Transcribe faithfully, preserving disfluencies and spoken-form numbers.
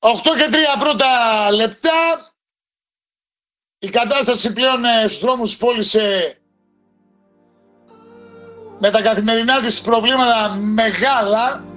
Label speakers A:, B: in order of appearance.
A: οκτώ και τρία πρώτα λεπτά. Η κατάσταση πλέον στους δρόμους της πόλης ε, με τα καθημερινά της προβλήματα μεγάλα.